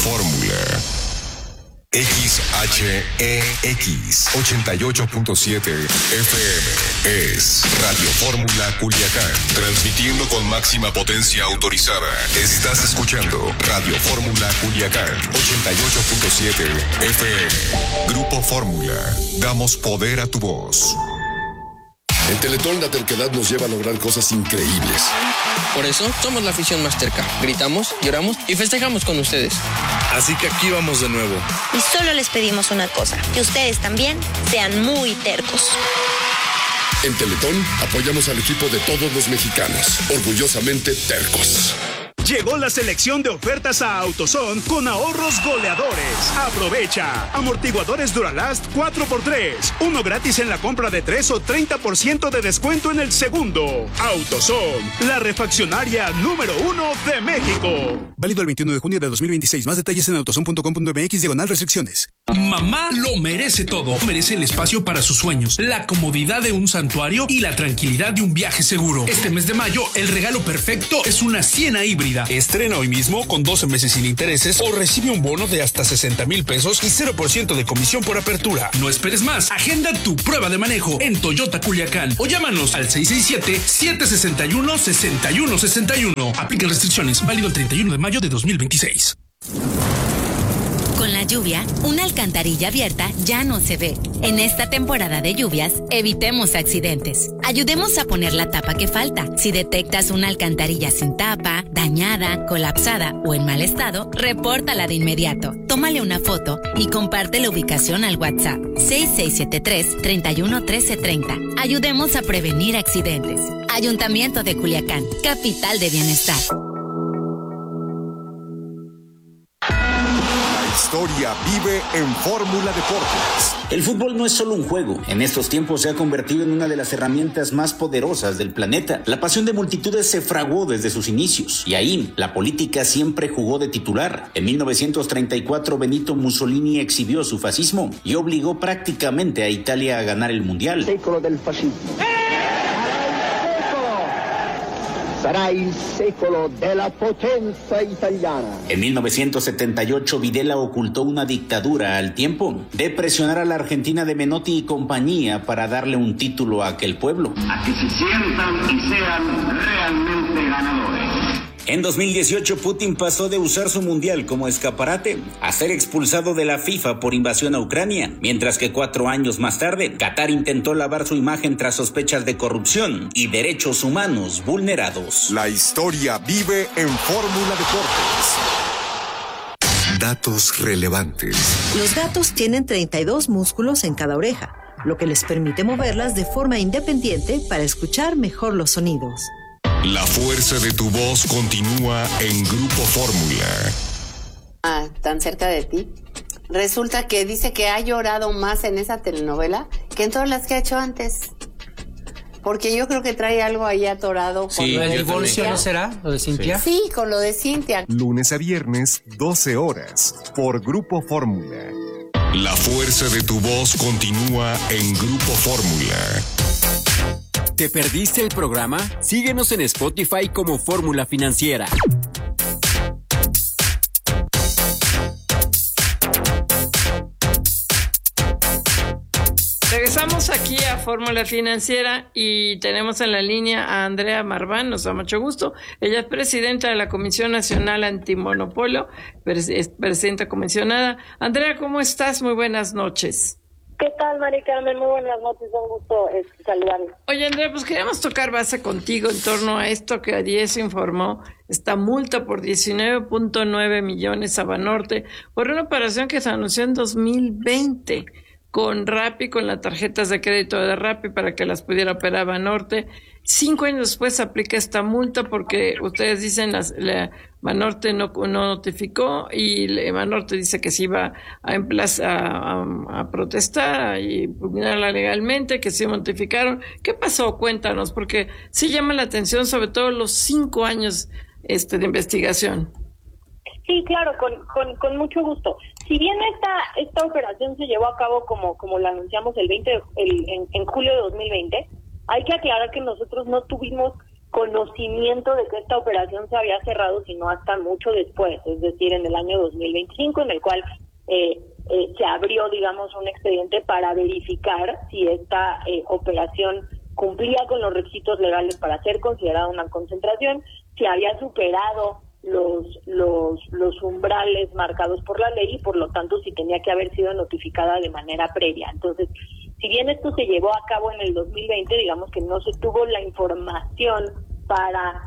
Fórmula. XHEX 88.7 FM es Radio Fórmula Culiacán, transmitiendo con máxima potencia autorizada. Estás escuchando Radio Fórmula Culiacán 88.7 FM. Grupo Fórmula, damos poder a tu voz. En Teletón la terquedad nos lleva a lograr cosas increíbles. Por eso somos la afición más terca. Gritamos, lloramos y festejamos con ustedes. Así que aquí vamos de nuevo. Y solo les pedimos una cosa, que ustedes también sean muy tercos. En Teletón apoyamos al equipo de todos los mexicanos, orgullosamente tercos. Llegó la selección de ofertas a AutoZone con ahorros goleadores. Aprovecha. Amortiguadores Duralast 4x3. Uno gratis en la compra de 3 o 30% de descuento en el segundo. AutoZone, la refaccionaria número 1 de México. Válido el 21 de junio de 2026. Más detalles en autozone.com.mx/restricciones. Mamá lo merece todo. Merece el espacio para sus sueños, la comodidad de un santuario y la tranquilidad de un viaje seguro. Este mes de mayo, el regalo perfecto es una Siena híbrida. Estrena hoy mismo con 12 meses sin intereses o recibe un bono de hasta 60,000 pesos y 0% de comisión por apertura. No esperes más. Agenda tu prueba de manejo en Toyota Culiacán o llámanos al 667-761-6161. Aplica restricciones. Válido el 31 de mayo de 2026. Con la lluvia, una alcantarilla abierta ya no se ve. En esta temporada de lluvias, evitemos accidentes. Ayudemos a poner la tapa que falta. Si detectas una alcantarilla sin tapa, dañada, colapsada o en mal estado, repórtala de inmediato. Tómale una foto y comparte la ubicación al WhatsApp 6673-311330. Ayudemos a prevenir accidentes. Ayuntamiento de Culiacán, capital de bienestar. La historia vive en Fórmula Deportes. El fútbol no es solo un juego. En estos tiempos se ha convertido en una de las herramientas más poderosas del planeta. La pasión de multitudes se fraguó desde sus inicios. Y ahí, la política siempre jugó de titular. En 1934, Benito Mussolini exhibió su fascismo y obligó prácticamente a Italia a ganar el Mundial. Secolo del fascismo. Sarà il secolo della potenza italiana. En 1978, Videla ocultó una dictadura al tiempo de presionar a la Argentina de Menotti y compañía para darle un título a aquel pueblo. A que se sientan y sean realmente ganadores. En 2018, Putin pasó de usar su mundial como escaparate a ser expulsado de la FIFA por invasión a Ucrania, mientras que 4 años más tarde, Qatar intentó lavar su imagen tras sospechas de corrupción y derechos humanos vulnerados. La historia vive en Fórmula Deportes. Datos relevantes. Los gatos tienen 32 músculos en cada oreja, lo que les permite moverlas de forma independiente para escuchar mejor los sonidos. La fuerza de tu voz continúa en Grupo Fórmula. Tan cerca de ti. Resulta que dice que ha llorado más en esa telenovela que en todas las que ha hecho antes. Porque yo creo que trae algo ahí atorado. Sí, ¿lo del divorcio no será? ¿Lo de Cintia? Sí, con lo de Cintia. Lunes a viernes, 12 horas, por Grupo Fórmula. La fuerza de tu voz continúa en Grupo Fórmula. ¿Te perdiste el programa? Síguenos en Spotify como Fórmula Financiera. Regresamos aquí a Fórmula Financiera y tenemos en la línea a Andrea Marván, nos da mucho gusto. Ella es presidenta de la Comisión Nacional Antimonopolio, es presidenta comisionada. Andrea, ¿cómo estás? Muy buenas noches. ¿Qué tal, Mari Carmen? Muy buenas noches, un gusto saludarles. Oye, Andrea, pues queríamos tocar base contigo en torno a esto que ayer se informó, esta multa por 19.9 millones a Banorte por una operación que se anunció en 2020 con Rappi, con las tarjetas de crédito de Rappi para que las pudiera operar Banorte. 5 años después se aplica esta multa porque ustedes dicen Banorte no notificó y Banorte dice que se iba a protestar y pugnarla legalmente, que sí notificaron. ¿Qué pasó? Cuéntanos, porque sí llama la atención sobre todo los 5 años de investigación. Sí, claro, con mucho gusto. Si bien esta operación se llevó a cabo como la anunciamos en julio de 2020, hay que aclarar que nosotros no tuvimos conocimiento de que esta operación se había cerrado, sino hasta mucho después, es decir, en el año 2025, en el cual se abrió, digamos, un expediente para verificar si esta operación cumplía con los requisitos legales para ser considerada una concentración, si había superado los umbrales marcados por la ley y por lo tanto si tenía que haber sido notificada de manera previa. Entonces, si bien esto se llevó a cabo en el 2020, digamos que no se tuvo la información para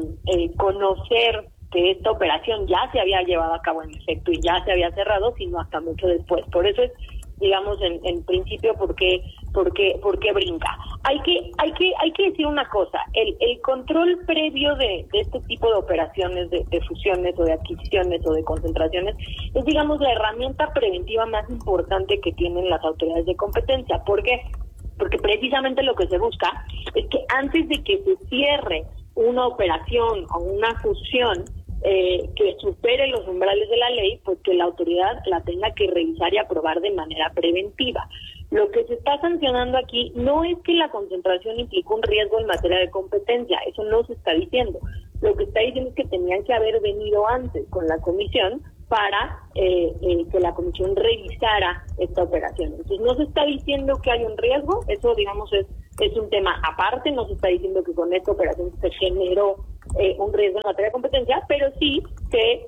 conocer que esta operación ya se había llevado a cabo en efecto y ya se había cerrado, sino hasta mucho después. Por eso es, digamos, en principio, ¿por qué brinca? Hay que decir una cosa, el control previo de este tipo de operaciones, de fusiones o de adquisiciones o de concentraciones, es, digamos, la herramienta preventiva más importante que tienen las autoridades de competencia. ¿Por qué? Porque precisamente lo que se busca es que antes de que se cierre una operación o una fusión que supere los umbrales de la ley, pues que la autoridad la tenga que revisar y aprobar de manera preventiva. Lo que se está sancionando aquí no es que la concentración implicó un riesgo en materia de competencia, eso no se está diciendo. Lo que está diciendo es que tenían que haber venido antes con la comisión para que la comisión revisara esta operación. Entonces no se está diciendo que hay un riesgo, eso, digamos, es un tema aparte, no se está diciendo que con esta operación se generó un riesgo en materia de competencia, pero sí que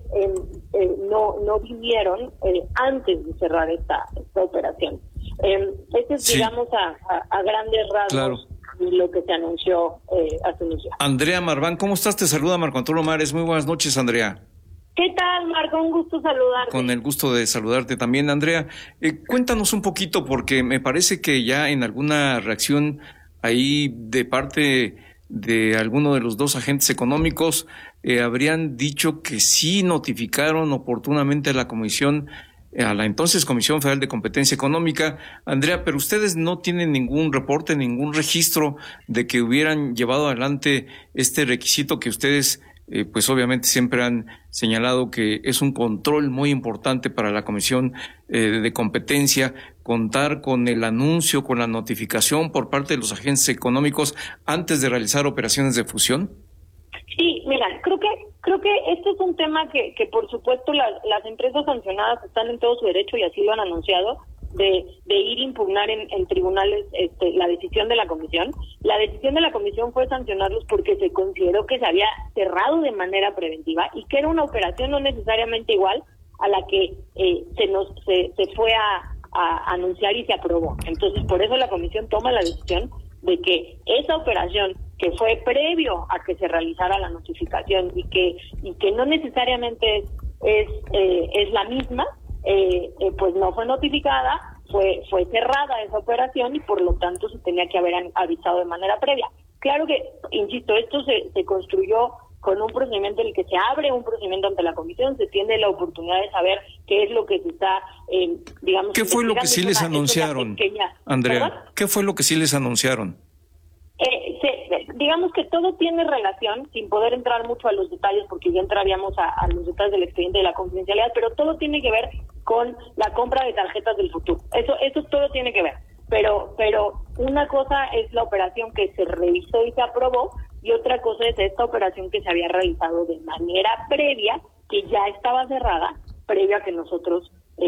no vinieron antes de cerrar esta operación. Este es, digamos, a grandes rasgos, claro, lo que se anunció hace unos días. Andrea Marván, ¿cómo estás? Te saluda Marco Antonio Mares. Muy buenas noches, Andrea. ¿Qué tal, Marco? Un gusto saludarte. Con el gusto de saludarte también, Andrea. Cuéntanos un poquito, porque me parece que ya en alguna reacción ahí de parte de alguno de los dos agentes económicos habrían dicho que sí notificaron oportunamente a la comisión, a la entonces Comisión Federal de Competencia Económica. Andrea, pero ustedes no tienen ningún reporte, ningún registro de que hubieran llevado adelante este requisito que ustedes pues obviamente siempre han señalado que es un control muy importante para la Comisión de Competencia, contar con el anuncio, con la notificación por parte de los agentes económicos antes de realizar operaciones de fusión? Sí, mira, creo que este es un tema que por supuesto las empresas sancionadas están en todo su derecho y así lo han anunciado, de ir a impugnar en tribunales la decisión de la comisión. La decisión de la comisión fue sancionarlos porque se consideró que se había cerrado de manera preventiva y que era una operación no necesariamente igual a la que se fue a anunciar y se aprobó. Entonces, por eso la comisión toma la decisión de que esa operación que fue previo a que se realizara la notificación y que no necesariamente es la misma, pues no fue notificada, fue cerrada esa operación y por lo tanto se tenía que haber avisado de manera previa. Claro que, insisto, esto se construyó con un procedimiento en el que se abre un procedimiento ante la comisión, se tiene la oportunidad de saber qué es lo que se está, digamos... ¿Qué fue lo que sí les anunciaron, Andrea? ¿Verdad? ¿Qué fue lo que sí les anunciaron? Digamos que todo tiene relación, sin poder entrar mucho a los detalles, porque ya entraríamos a los detalles del expediente de la confidencialidad, pero todo tiene que ver con la compra de tarjetas del futuro. Eso todo tiene que ver. Pero una cosa es la operación que se revisó y se aprobó, y otra cosa es esta operación que se había realizado de manera previa, que ya estaba cerrada, previa a que nosotros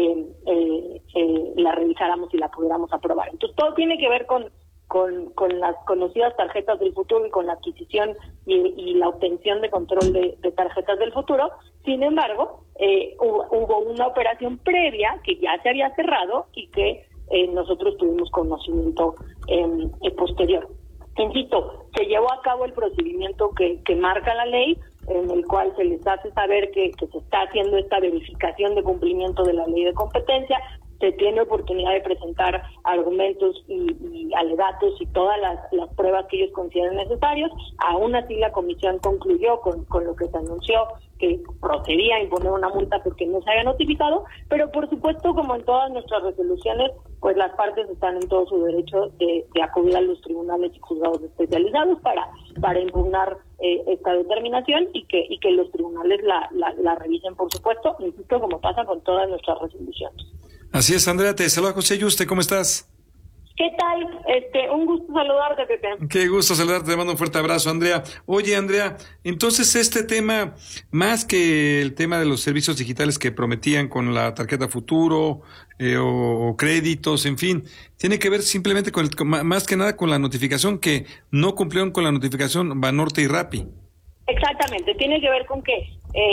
la revisáramos y la pudiéramos aprobar. Entonces todo tiene que ver con las conocidas tarjetas del futuro y con la adquisición y la obtención de control de tarjetas del futuro. Sin embargo, hubo una operación previa que ya se había cerrado y que nosotros tuvimos conocimiento posterior. Insisto, se llevó a cabo el procedimiento que marca la ley, en el cual se les hace saber que se está haciendo esta verificación de cumplimiento de la ley de competencia. Se tiene oportunidad de presentar argumentos y alegatos y todas las pruebas que ellos consideren necesarios. Aún así, la comisión concluyó con lo que se anunció, que procedía a imponer una multa porque no se había notificado, pero por supuesto, como en todas nuestras resoluciones, pues las partes están en todo su derecho de acudir a los tribunales y juzgados especializados para impugnar esta determinación y que los tribunales la revisen, por supuesto, insisto, como pasa con todas nuestras resoluciones. Así es, Andrea, te saluda José Yuste, ¿cómo estás? ¿Qué tal? Un gusto saludarte, Pepe. Qué gusto saludarte, te mando un fuerte abrazo, Andrea. Oye, Andrea, entonces este tema, más que el tema de los servicios digitales que prometían con la tarjeta Futuro o créditos, en fin, tiene que ver simplemente más que nada con la notificación, que no cumplieron con la notificación Banorte y Rappi. Exactamente, tiene que ver con que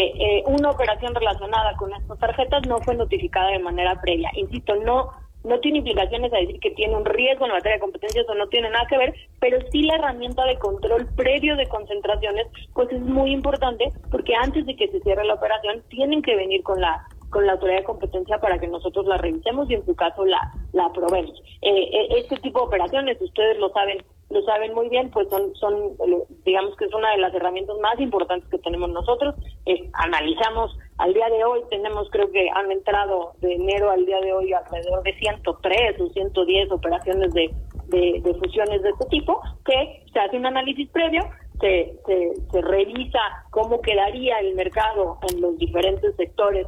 una operación relacionada con estas tarjetas no fue notificada de manera previa. Insisto, no tiene implicaciones a decir que tiene un riesgo en la materia de competencias o no tiene nada que ver, pero sí la herramienta de control previo de concentraciones pues es muy importante, porque antes de que se cierre la operación tienen que venir con la autoridad de competencia para que nosotros la revisemos y en su caso la aprobemos. Este tipo de operaciones, ustedes lo saben muy bien, pues son digamos que es una de las herramientas más importantes que tenemos nosotros. Analizamos al día de hoy, creo que han entrado de enero al día de hoy alrededor de 103 o 110 operaciones de fusiones de este tipo, que se hace un análisis previo, se revisa cómo quedaría el mercado en los diferentes sectores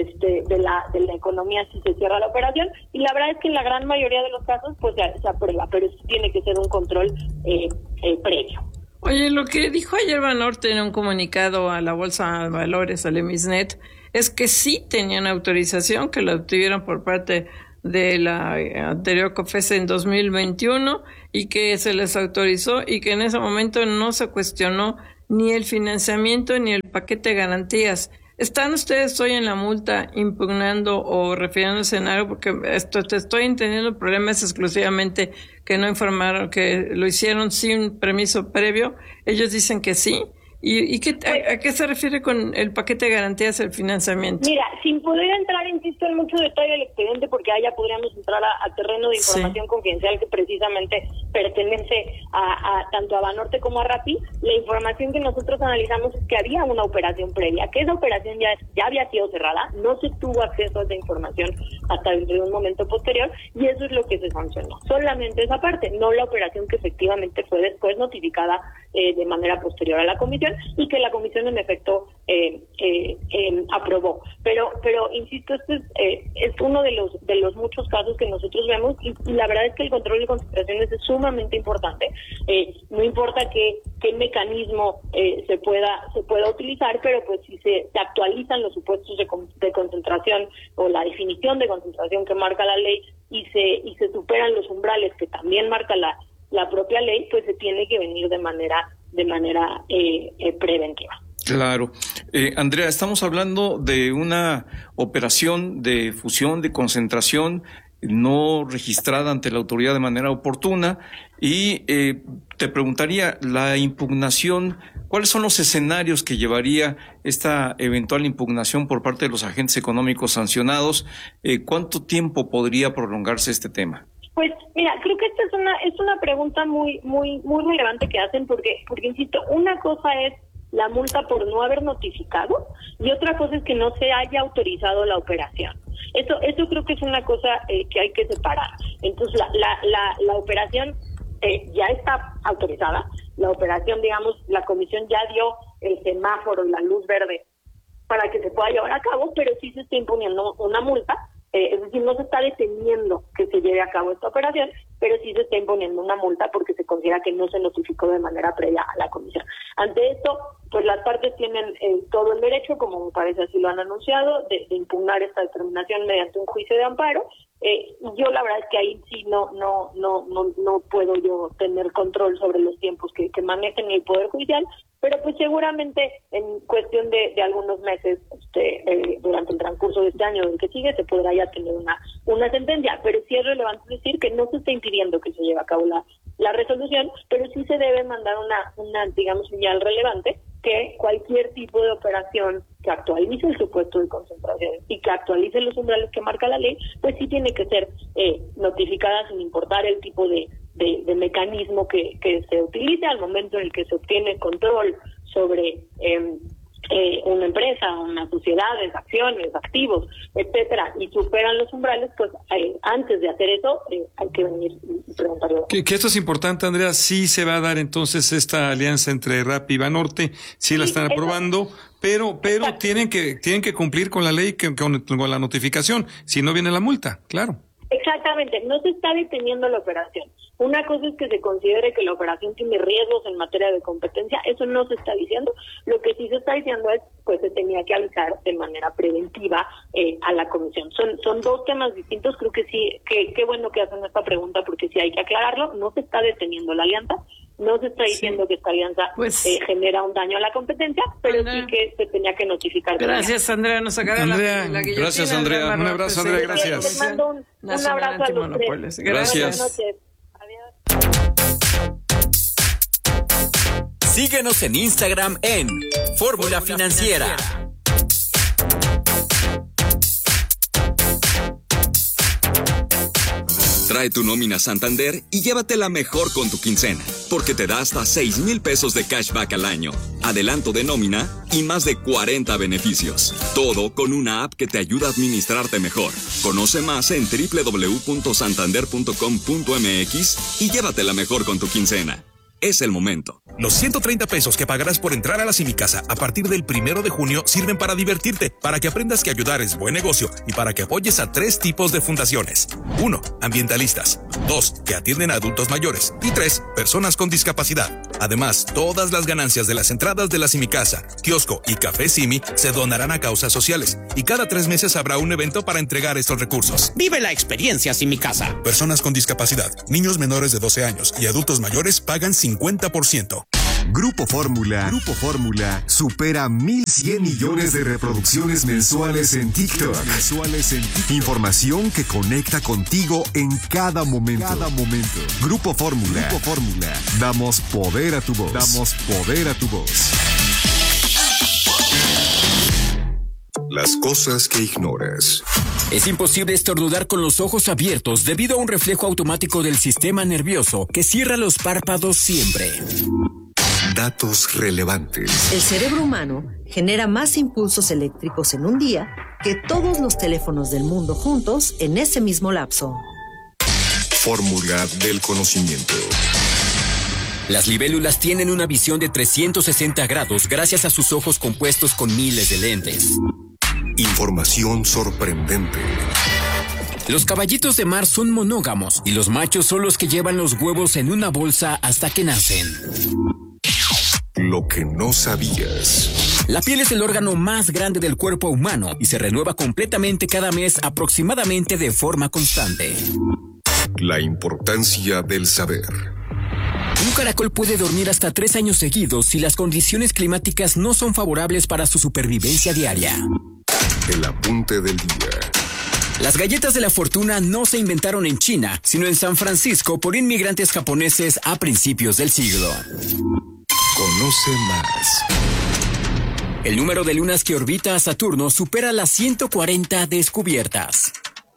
de la economía si se cierra la operación, y la verdad es que en la gran mayoría de los casos pues se aprueba, pero sí tiene que ser un control previo. Oye, lo que dijo ayer Banorte en un comunicado a la Bolsa de Valores, al Emisnet, es que sí tenían autorización, que la obtuvieron por parte de la anterior COFESE en 2021 y que se les autorizó y que en ese momento no se cuestionó ni el financiamiento ni el paquete de garantías. ¿Están ustedes hoy en la multa impugnando o refiriéndose en algo? Porque te estoy entendiendo, el problema es exclusivamente que no informaron, que lo hicieron sin permiso previo. Ellos dicen que sí. ¿Y a qué se refiere con el paquete de garantías el financiamiento? Mira, sin poder entrar, insisto, en mucho detalle del expediente, porque allá podríamos entrar a terreno de información confidencial que precisamente pertenece a tanto a Banorte como a Rappi. La información que nosotros analizamos es que había una operación previa, que esa operación ya había sido cerrada, no se tuvo acceso a esa información hasta dentro de un momento posterior, y eso es lo que se sancionó. Solamente esa parte, no la operación que efectivamente fue después notificada de manera posterior a la comisión, y que la comisión en efecto aprobó. Pero insisto, este es uno de los muchos casos que nosotros vemos, y la verdad es que el control de concentraciones es sumamente importante. No importa qué mecanismo se pueda utilizar, pero pues si se actualizan los supuestos de concentración o la definición de concentración que marca la ley y se superan los umbrales que también marca la propia ley, pues se tiene que venir de manera preventiva. Claro. Andrea, estamos hablando de una operación de fusión, de concentración no registrada ante la autoridad de manera oportuna, y te preguntaría, la impugnación, ¿cuáles son los escenarios que llevaría esta eventual impugnación por parte de los agentes económicos sancionados? ¿Cuánto tiempo podría prolongarse este tema? Pues mira, creo que esta es una pregunta muy relevante que hacen, porque insisto, una cosa es la multa por no haber notificado y otra cosa es que no se haya autorizado la operación. Eso creo que es una cosa que hay que separar. Entonces la operación ya está autorizada, la operación, digamos, la comisión ya dio el semáforo y la luz verde para que se pueda llevar a cabo, pero sí se está imponiendo una multa. Es decir, no se está deteniendo que se lleve a cabo esta operación, pero sí se está imponiendo una multa porque se considera que no se notificó de manera previa a la comisión. Ante esto, pues las partes tienen todo el derecho, como me parece así lo han anunciado, de impugnar esta determinación mediante un juicio de amparo. Yo la verdad es que ahí sí no puedo yo tener control sobre los tiempos que manejen el Poder Judicial, pero pues seguramente en cuestión de algunos meses, durante el transcurso de este año el que sigue, se podrá ya tener una sentencia, pero sí es relevante decir que no se está impidiendo que se lleve a cabo la resolución, pero sí se debe mandar una digamos, señal relevante que cualquier tipo de operación que actualice el supuesto de concentración y que actualice los umbrales que marca la ley, pues sí tiene que ser notificada sin importar el tipo de mecanismo que se utilice al momento en el que se obtiene control sobre una empresa, unas sociedades, acciones, activos, etcétera, y superan los umbrales, pues antes de hacer eso hay que venir y preguntarle. Que esto es importante, Andrea, sí se va a dar entonces esta alianza entre Rappi y Banorte, sí la están aprobando, pero tienen que cumplir con la ley, con la notificación, si no viene la multa, claro. Exactamente, no se está deteniendo la operación. Una cosa es que se considere que la operación tiene riesgos en materia de competencia, eso no se está diciendo. Lo que sí se está diciendo es, pues se tenía que avisar de manera preventiva a la comisión. Son dos temas distintos, creo que sí, qué bueno que hacen esta pregunta porque sí hay que aclararlo, no se está deteniendo la alianza, no se está diciendo que esta alianza genera un daño a la competencia, pero sí que se tenía que notificar. Gracias, Andrea, nos sacaron la guillotina. Gracias, Andrea. Un abrazo, Andrea, gracias. Les mando un abrazo a los tres. Gracias. Buenas noches. Síguenos en Instagram en Fórmula Financiera. Trae tu nómina Santander y llévatela mejor con tu quincena, porque te da hasta 6,000 pesos de cashback al año, adelanto de nómina y más de 40 beneficios. Todo con una app que te ayuda a administrarte mejor. Conoce más en www.santander.com.mx y llévatela mejor con tu quincena. Es el momento. Los 130 pesos que pagarás por entrar a la Simicasa a partir del 1 de junio sirven para divertirte, para que aprendas que ayudar es buen negocio y para que apoyes a 3 tipos de fundaciones. 1. Ambientalistas. 2. Que atienden a adultos mayores. Y 3. Personas con discapacidad. Además, todas las ganancias de las entradas de la Simicasa, kiosco y café Simi se donarán a causas sociales. Y cada 3 meses habrá un evento para entregar estos recursos. Vive la experiencia Simicasa. Personas con discapacidad, niños menores de 12 años y adultos mayores pagan 50%. Grupo Fórmula supera 1,100 millones de reproducciones mensuales en TikTok. Información que conecta contigo en cada momento. Grupo Fórmula. Damos poder a tu voz. Las cosas que ignoras. Es imposible estornudar con los ojos abiertos debido a un reflejo automático del sistema nervioso que cierra los párpados siempre. Datos relevantes. El cerebro humano genera más impulsos eléctricos en un día que todos los teléfonos del mundo juntos en ese mismo lapso. Fórmula del conocimiento. Las libélulas tienen una visión de 360 grados gracias a sus ojos compuestos con miles de lentes. Información sorprendente. Los caballitos de mar son monógamos y los machos son los que llevan los huevos en una bolsa hasta que nacen. Lo que no sabías. La piel es el órgano más grande del cuerpo humano y se renueva completamente cada mes aproximadamente de forma constante. La importancia del saber. Un caracol puede dormir hasta 3 años seguidos si las condiciones climáticas no son favorables para su supervivencia diaria. El apunte del día. Las galletas de la fortuna no se inventaron en China, sino en San Francisco por inmigrantes japoneses a principios del siglo. Conoce más. El número de lunas que orbita a Saturno supera las 140 descubiertas.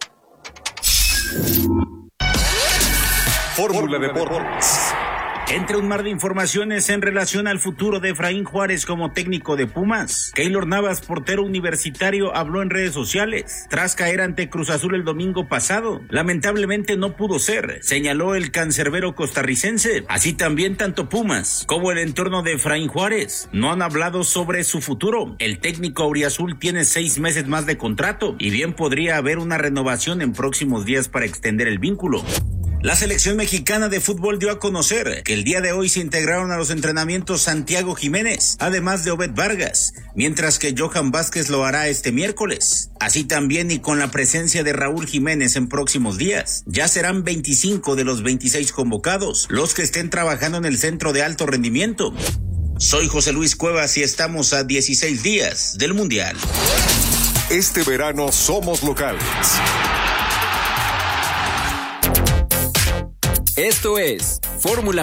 Fórmula Deportes. Entre un mar de informaciones en relación al futuro de Efraín Juárez como técnico de Pumas, Keylor Navas, portero universitario, habló en redes sociales tras caer ante Cruz Azul el domingo pasado. Lamentablemente no pudo ser, señaló el cancerbero costarricense. Así también tanto Pumas como el entorno de Efraín Juárez no han hablado sobre su futuro. El técnico auriazul tiene 6 meses más de contrato y bien podría haber una renovación en próximos días para extender el vínculo. La selección mexicana de fútbol dio a conocer que el día de hoy se integraron a los entrenamientos Santiago Jiménez, además de Obed Vargas, mientras que Johan Vázquez lo hará este miércoles. Así también y con la presencia de Raúl Jiménez en próximos días. Ya serán 25 de los 26 convocados los que estén trabajando en el centro de alto rendimiento. Soy José Luis Cuevas y estamos a 16 días del Mundial. Este verano somos locales. Esto es Fórmula